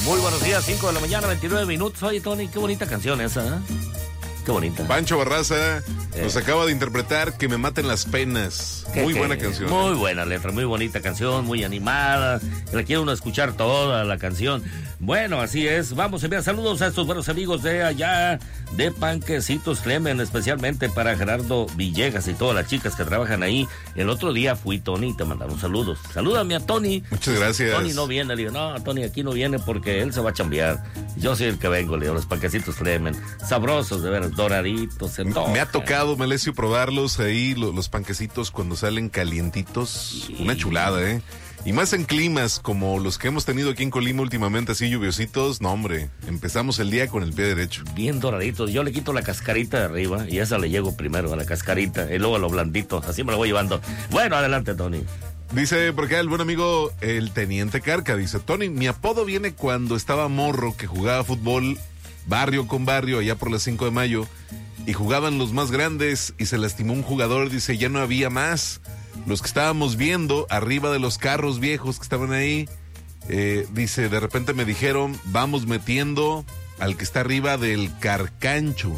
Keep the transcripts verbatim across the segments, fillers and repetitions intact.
Muy buenos días, cinco de la mañana, veintinueve minutos. Oye, Tony, qué bonita canción esa, ¿eh? Qué bonita. Pancho Barraza eh. nos acaba de interpretar Que me maten las penas. Muy qué, buena canción. Muy ¿eh? buena letra, muy bonita canción, muy animada. La quiere uno escuchar toda la canción. Bueno, así es. Vamos a enviar saludos a estos buenos amigos de allá, de Panquecitos Clemen, especialmente para Gerardo Villegas y todas las chicas que trabajan ahí. El otro día fui, Tony, y te mandaron saludos. Salúdame a Tony. Muchas gracias. Tony no viene, le digo, no, Tony aquí no viene porque él se va a chambear. Yo soy el que vengo, le digo, los Panquecitos Clemen. Sabrosos, de veras, doraditos. Me, me ha tocado, Melesio, probarlos ahí, los, los panquecitos cuando salen calientitos. Sí. Una chulada, ¿eh? Y más en climas como los que hemos tenido aquí en Colima últimamente, así lluviositos, no hombre, empezamos el día con el pie derecho. Bien doraditos, yo le quito la cascarita de arriba y esa le llego primero a la cascarita y luego a lo blandito, así me lo voy llevando. Bueno, adelante, Tony. Dice por acá el buen amigo el Teniente Carca, dice, Tony, mi apodo viene cuando estaba morro que jugaba fútbol barrio con barrio allá por las cinco de mayo y jugaban los más grandes y se lastimó un jugador, dice, ya no había más. Los que estábamos viendo arriba de los carros viejos que estaban ahí, eh, dice, de repente me dijeron, vamos metiendo al que está arriba del carcancho.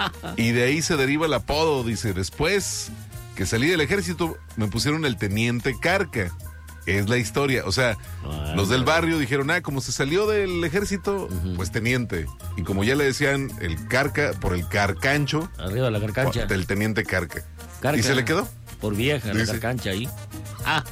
Y de ahí se deriva el apodo, dice, después que salí del ejército me pusieron el Teniente Carca. Es la historia, o sea, ah, los del barrio dijeron, ah, como se salió del ejército, uh-huh. pues teniente. Y como ya le decían, el Carca, por el carcancho. Arriba de la carcancha. Del Teniente Carca. Carca. Y se le quedó. Por vieja, la carcancha ahí. Ah,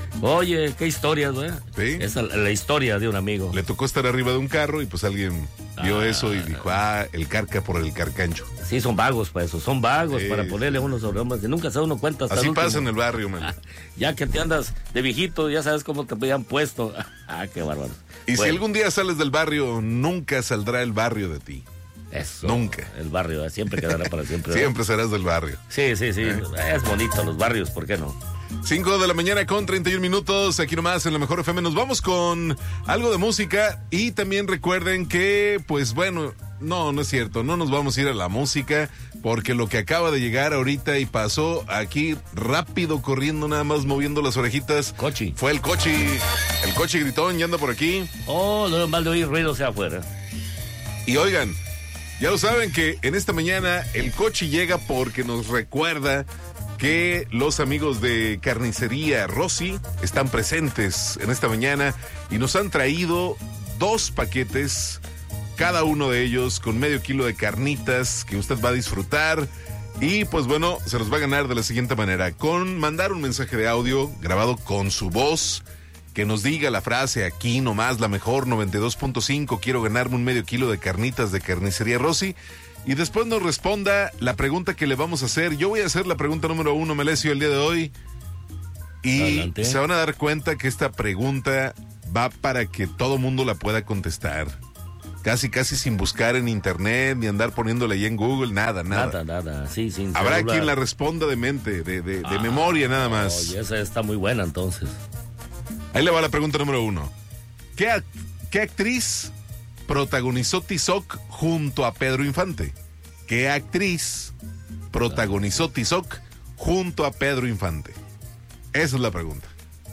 oye, qué historias, güey. Sí. Esa es la historia de un amigo. Le tocó estar arriba de un carro y pues alguien vio ah, eso y dijo, ah, el Carca por el carcancho. Sí, son vagos para eso, son vagos sí, para ponerle uno sobre hombres. Nunca se da uno cuenta hasta así el pasa en el barrio, man. Ah, ya que te andas de viejito, ya sabes cómo te habían puesto. Ah, qué bárbaro. Y bueno. Si algún día sales del barrio, nunca saldrá el barrio de ti. Eso. Nunca. El barrio, siempre quedará para siempre. Siempre serás del barrio. Sí, sí, sí. ¿Eh? Es bonito los barrios, ¿por qué no? cinco de la mañana con treinta y un minutos, aquí nomás en la Mejor F M. Nos vamos con algo de música y también recuerden que, pues bueno, no, no es cierto, no nos vamos a ir a la música porque lo que acaba de llegar ahorita y pasó aquí rápido, corriendo, nada más moviendo las orejitas. Cochi. Fue el Cochi, el Cochi gritón, ya anda por aquí. Oh, no mal de oír ruido sea afuera. Y oigan, ya lo saben que en esta mañana el Cochi llega porque nos recuerda que los amigos de Carnicería Rossi están presentes en esta mañana y nos han traído dos paquetes, cada uno de ellos con medio kilo de carnitas que usted va a disfrutar y pues bueno, se los va a ganar de la siguiente manera, con mandar un mensaje de audio grabado con su voz que nos diga la frase aquí nomás la mejor noventa y dos punto cinco, quiero ganarme un medio kilo de carnitas de Carnicería Rossi. Y después nos responda la pregunta que le vamos a hacer. Yo voy a hacer la pregunta número uno, Melesio, el día de hoy. Y adelante. Se van a dar cuenta que esta pregunta va para que todo mundo la pueda contestar. Casi, casi sin buscar en internet, ni andar poniéndole ahí en Google, nada, nada. Nada, nada, sí, sin Habrá celular. quien la responda de mente, de, de, de ah, memoria nada más. Oye, esa está muy buena entonces. Ahí le va la pregunta número uno. ¿Qué, act- qué actriz protagonizó Tizoc junto a Pedro Infante? ¿Qué actriz protagonizó Tizoc junto a Pedro Infante? Esa es la pregunta.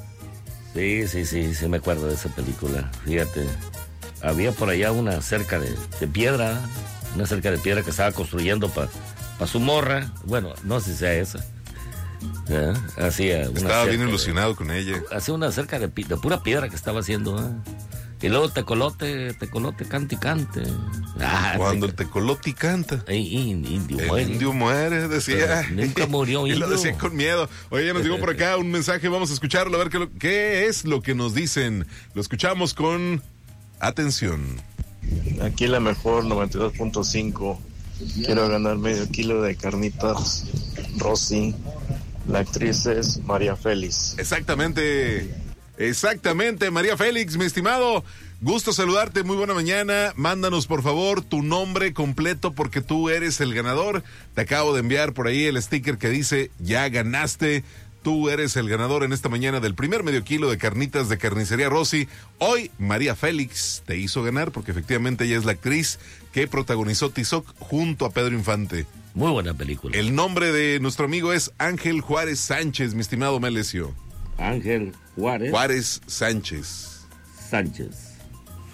Sí, sí, sí, sí me acuerdo de esa película. Fíjate, había por allá una cerca de, de piedra, una cerca de piedra que estaba construyendo para pa su morra. Bueno, no sé si sea esa. ¿Eh? Hacía una estaba bien cerca ilusionado de, con ella. Hacía una cerca de, de pura piedra que estaba haciendo, ¿eh? Y luego tecolote, tecolote, cante y cante. Ah, cuando te... el tecolote canta. Ey, indio el muere. indio muere, decía. Pero nunca murió indio. Y lo decía con miedo. Oye, ya nos llegó por acá un mensaje, vamos a escucharlo, a ver qué, lo, qué es lo que nos dicen. Lo escuchamos con atención. Aquí la mejor noventa y dos punto cinco. Quiero ganar medio kilo de carnitas Rossi. La actriz es María Félix. Exactamente. Exactamente, María Félix, mi estimado, gusto saludarte, muy buena mañana, mándanos por favor tu nombre completo porque tú eres el ganador, te acabo de enviar por ahí el sticker que dice, ya ganaste, tú eres el ganador en esta mañana del primer medio kilo de carnitas de Carnicería Rossi. Hoy María Félix te hizo ganar porque efectivamente ella es la actriz que protagonizó Tizoc junto a Pedro Infante. Muy buena película. El nombre de nuestro amigo es Ángel Juárez Sánchez, mi estimado Melesio. Ángel Juárez. Juárez Sánchez. Sánchez.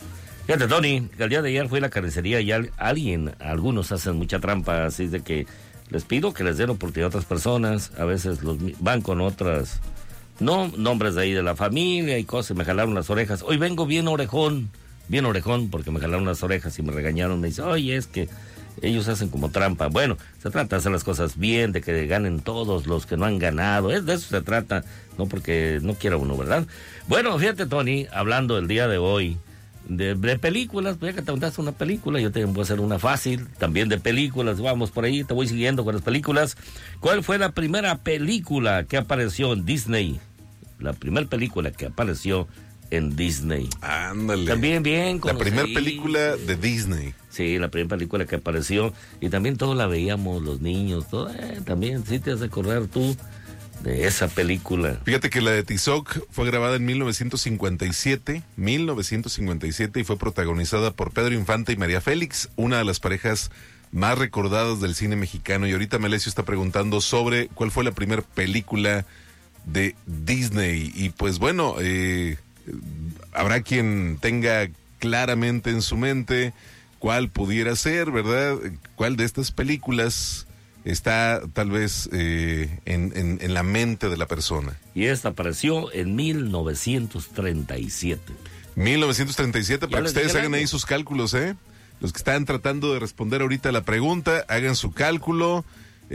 Fíjate, Tony, que el día de ayer fui a la carnicería y al, alguien, algunos hacen mucha trampa, así de que les pido que les den oportunidad a otras personas, a veces los van con otras, no, nombres de ahí de la familia y cosas, me jalaron las orejas. Hoy vengo bien orejón, bien orejón, porque me jalaron las orejas y me regañaron, me dice, oye, es que ellos hacen como trampa. Bueno, se trata de hacer las cosas bien, de que ganen todos los que no han ganado, es de eso se trata, no porque no quiera uno, ¿verdad? Bueno, fíjate, Tony, hablando el día de hoy, De, de películas, ya que te aventaste una película, yo te voy a hacer una fácil, también de películas, vamos por ahí, te voy siguiendo con las películas. ¿Cuál fue la primera película que apareció en Disney? La primera película que apareció en Disney. Ándale. También bien La primera conocí. película de Disney. Sí, la primera película que apareció, y también todos la veíamos, los niños, todo, eh, también, sí te has de acordar tú de esa película. Fíjate que la de Tizoc fue grabada en mil novecientos cincuenta y siete, mil novecientos cincuenta y siete, y fue protagonizada por Pedro Infante y María Félix, una de las parejas más recordadas del cine mexicano. Y ahorita Melesio está preguntando sobre cuál fue la primera película de Disney. Y pues bueno, eh, habrá quien tenga claramente en su mente cuál pudiera ser, ¿verdad? ¿Cuál de estas películas está tal vez eh, en, en, en la mente de la persona? Y esta apareció en mil novecientos treinta y siete. mil novecientos treinta y siete, para que les ustedes dije el hagan año. ahí sus cálculos, ¿eh? Los que están tratando de responder ahorita la pregunta, hagan su cálculo,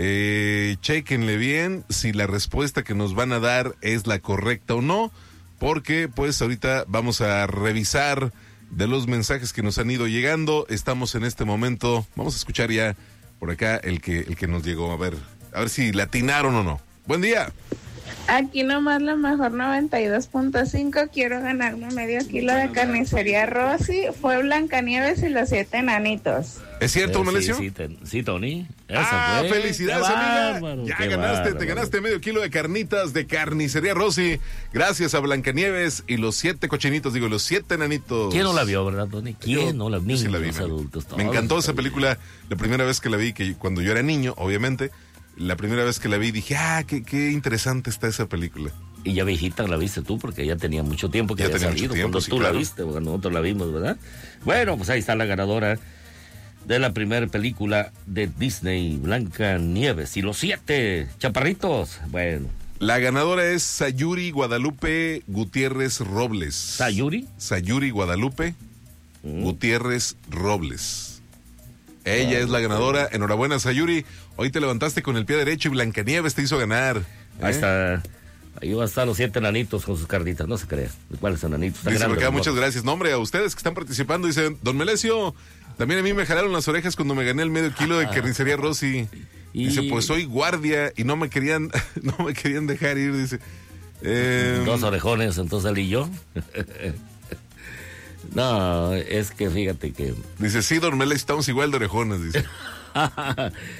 eh, chequenle bien si la respuesta que nos van a dar es la correcta o no, porque pues ahorita vamos a revisar de los mensajes que nos han ido llegando. Estamos en este momento, vamos a escuchar ya por acá el que el que nos llegó, a ver, a ver si le atinaron o no. Buen día. Aquí nomás la mejor noventa y dos punto cinco, quiero ganarme medio kilo de carnicería Rosy, fue Blancanieves y los siete enanitos. ¿Es cierto, Eh, Melesio? Sí, sí, te- sí, Tony. Esa Ah, fue. felicidades, Qué amiga. bárbaro, Ya qué ganaste, te bárbaro. ganaste medio kilo de carnitas de carnicería Rosy. Gracias a Blancanieves y los siete cochinitos, digo, los siete enanitos. ¿Quién no la vio, verdad, Tony? ¿Quién Yo- no la yo vio? sí Niños, la vi, man. adultos, Me todos. encantó esa película. La primera vez que la vi, que cuando yo era niño, obviamente, la primera vez que la vi dije, ah, qué, qué interesante está esa película. Y ya viejita la viste tú, porque ya tenía mucho tiempo que Ya había tenía mucho salido. tiempo, cuando sí, tú claro. la viste, cuando nosotros la vimos, ¿verdad? Bueno, pues ahí está la ganadora de la primera película de Disney, Blancanieves y los siete chaparritos. Bueno, La ganadora es Sayuri Guadalupe Gutiérrez Robles. ¿Sayuri? Sayuri Guadalupe Mm. Gutiérrez Robles. Ella es la ganadora. Enhorabuena, Sayuri. Hoy te levantaste con el pie derecho y Blancanieves te hizo ganar. Ahí ¿eh? está. Ahí van a estar los siete enanitos con sus carnitas, no se crean. ¿Cuáles enanitos? Están Dice por grandes, acá, ¿no? muchas gracias. No, hombre, a ustedes que están participando, dicen, don Melesio, también a mí me jalaron las orejas cuando me gané el medio kilo de carnicería Rosy. Y- Dice, pues soy guardia y no me querían, no me querían dejar ir, dice. Eh, Dos orejones, entonces él y yo. No, es que fíjate que dice, sí, don Melesio, estamos igual de orejones, dice.